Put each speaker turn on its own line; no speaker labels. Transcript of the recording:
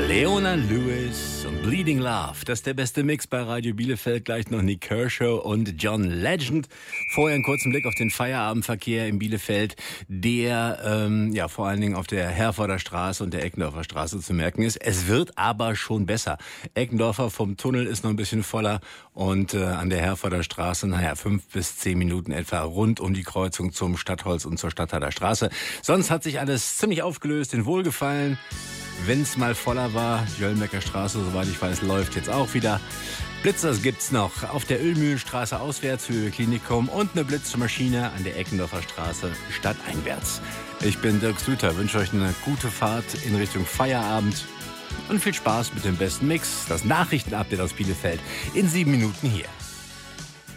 Leona Lewis und Bleeding Love. Das ist der beste Mix bei Radio Bielefeld. Gleich noch Nick Kershaw und John Legend. Vorher einen kurzen Blick auf den Feierabendverkehr in Bielefeld, der vor allen Dingen auf der Herforder Straße und der Eckendorfer Straße zu merken ist. Es wird aber schon besser. Eckendorfer vom Tunnel ist noch ein bisschen voller und an der Herforder Straße, 5 bis 10 Minuten etwa rund um die Kreuzung zum Stadtholz und zur Stadthaler Straße. Sonst hat sich alles ziemlich aufgelöst, in Wohlgefallen. Wenn es mal voller war, Jöllenbecker Straße, soweit ich weiß, läuft jetzt auch wieder. Blitzers gibt's noch auf der Ölmühlenstraße auswärts für Klinikum und eine Blitzmaschine an der Eckendorfer Straße stadteinwärts. Ich bin Dirk Süter, wünsche euch eine gute Fahrt in Richtung Feierabend und viel Spaß mit dem besten Mix. Das Nachrichtenupdate aus Bielefeld in 7 Minuten hier.